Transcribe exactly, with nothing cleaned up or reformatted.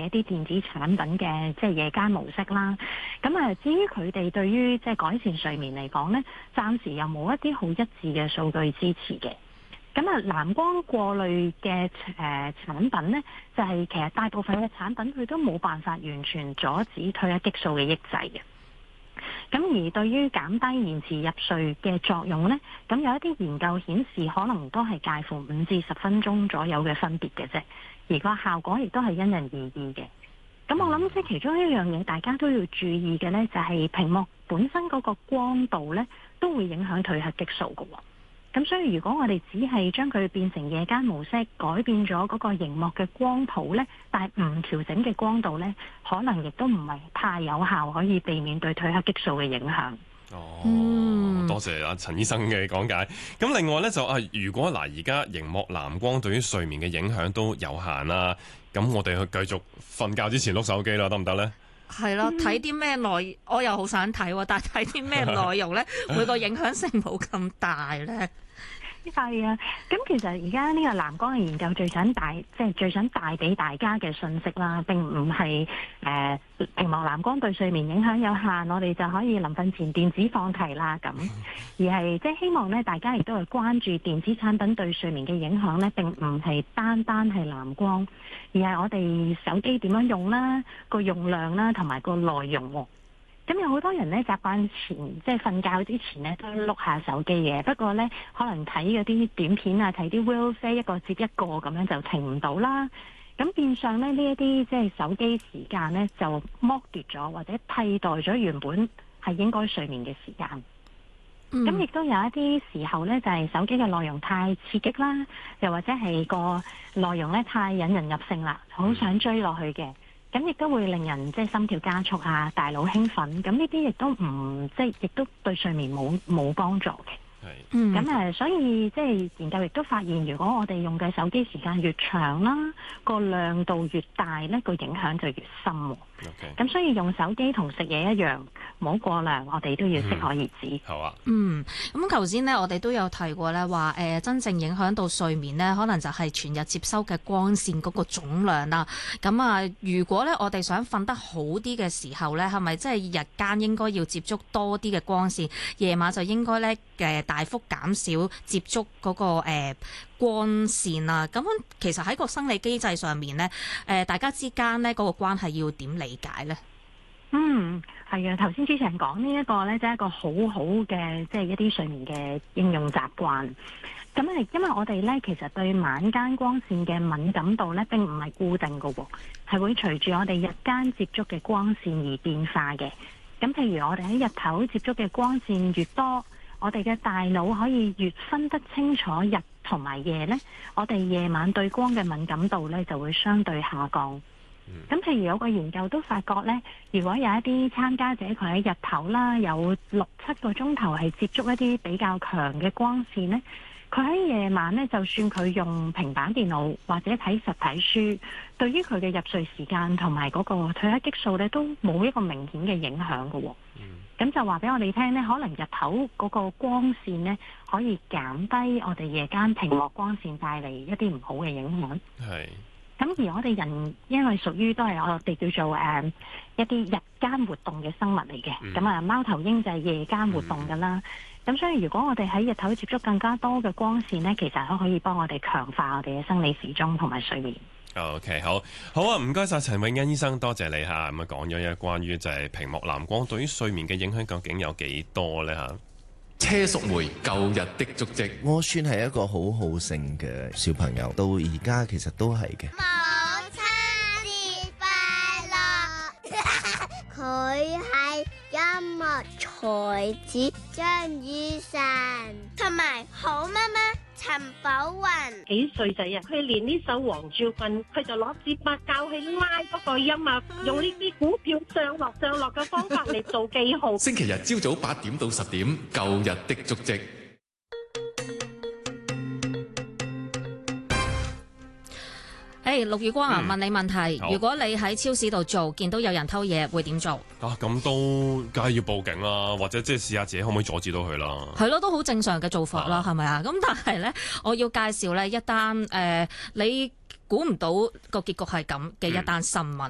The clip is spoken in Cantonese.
係一啲電子產品嘅即係夜間模式啦。咁啊，至於佢哋對於即係改善睡眠嚟講咧，暫時又冇一啲好一致嘅數據支持嘅。咁啊，藍光過濾嘅誒、呃、產品咧，就係、是、其實大部分嘅產品佢都冇辦法完全阻止褪黑激素嘅抑制嘅。咁而對於減低延遲入睡嘅作用呢，咁有一啲研究顯示可能都係介乎五至十分鐘左右嘅分別嘅啫，而個效果亦都係因人而異嘅。咁我諗即係其中一樣嘢，大家都要注意嘅呢，就係屏幕本身嗰個光度呢，都會影響褪黑激素嘅喎。咁所以如果我哋只係將佢變成夜間模式，改變咗嗰個熒幕嘅光譜呢，但係唔調整嘅光度呢，可能亦都唔係太有效，可以避免對褪黑激素嘅影響。 哦， 嗯、 多謝阿陳醫生嘅講解。咁另外呢，就啊，如果嗱而家熒幕藍光對於睡眠嘅影響都有限啦，咁我哋去繼續瞓覺之前碌手機啦，得唔得呢？ 係咯，睇啲咩內，我又好想睇喎，但係睇啲咩內容咧，會個影響性冇咁大咧。 係啊，咁其實而家呢個藍光嘅研究最想帶，即係最想帶俾大家嘅信息啦，並唔係誒屏幕藍光對睡眠影響有限，我哋就可以臨瞓前電子放題啦咁，而係即係希望咧，大家亦都係關注電子產品對睡眠嘅影響咧，並唔係單單係藍光，而係我哋手機點樣用啦，個用量啦，同埋個內容喎。咁有好多人咧習慣前即係瞓覺之前咧都碌下手機嘅，不過咧可能睇嗰啲短片啊，睇啲 reels 一個接一個咁樣就停唔到啦。咁變相咧呢一啲即係手機時間咧就剝奪咗或者替代咗原本係應該睡眠嘅時間。咁亦、嗯、都有一啲時候咧就係、是、手機嘅內容太刺激啦，又或者係個內容咧太引人入勝啦，好想追落去嘅。咁亦都會令人即係心跳加速啊，大腦興奮，咁呢啲亦都唔即係亦都對睡眠冇冇幫助嘅。係，咁誒，所以即係研究亦都發現，如果我哋用嘅手機時間越長啦，個亮度越大咧，個影響就越深喎。咁 Okay. 所以用手機同食嘢一樣，唔好過量，我哋都要適可而止。 嗯、好啊。 嗯，咁頭先呢，我哋都有提過咧，話誒、呃、真正影響到睡眠呢，可能就係全日接收嘅光線嗰個總量啦。咁啊，如果咧我哋想瞓得好啲嘅時候咧，係咪即係日間應該要接觸多啲嘅光線，夜晚就應該咧嘅大幅減少接觸嗰、那個、呃、光線啊？咁其實喺個生理機制上面咧，誒、呃、大家之間咧嗰個關係要點理解咧？ 嗯，係啊，頭先主持人講呢一個咧，即係一個好好嘅，即係一啲睡眠嘅應用習慣。咁係因為我哋咧，其實對晚間光線嘅敏感度咧，並唔係固定嘅喎，係會隨住我哋日間接觸嘅光線而變化嘅。咁譬如我哋喺日頭接觸嘅光線越多，我哋嘅大腦可以越分得清楚日同埋夜咧，我哋夜晚對光嘅敏感度咧就會相對下降。咁譬如有個研究都發覺咧，如果有一啲參加者佢喺日頭啦，有六七個鐘頭係接觸一啲比較強嘅光線咧，佢喺夜晚咧，就算佢用平板電腦或者睇實體書，對於佢嘅入睡時間同埋嗰個褪黑激素咧，都冇一個明顯嘅影響嘅喎。咁、嗯、就話俾我哋聽咧，可能日頭嗰個光線咧，可以減低我哋夜間屏幕光線帶嚟一啲唔好嘅影響。係。咁而我哋人因為屬於都係我哋叫做誒、呃、一啲日間活動嘅生物嚟嘅，咁啊、嗯、貓頭鷹就係夜間活動㗎啦。咁、嗯、所以如果我哋喺日頭接觸更加多嘅光線呢，其實都可以幫我哋強化我哋嘅生理時鐘同埋睡眠。 OK， 好，好啊，唔該晒陳永欣醫生，多謝你嚇。咁啊講咗一關於就係屏幕藍光對於睡眠嘅影響究竟有幾多呢？嚇？ 車淑梅舊日的足跡， 我算係一個好好勝嘅小朋友，到而家其實都係嘅。 母親節快樂！佢係音樂才子張雨晨，同埋好媽媽陳寶雲。 幾歲仔啊？佢練呢首黃昭君，佢就攞支筆教佢拉嗰個音啊，用呢啲股票上落上落嘅方法嚟做記號。 星期日朝早八點到十點，舊日的足跡。 誒，陸宇光啊，問你問題， 好如果你喺超市度做，見到有人偷嘢，會點做？ 啊，咁都梗係要報警啦，或者即係試下自己可唔可以阻止到佢啦。 係咯，都好正常嘅做法啦，係咪啊？咁但係咧，我要介紹咧一單誒、呃，你估唔到個結局係咁嘅一單新聞。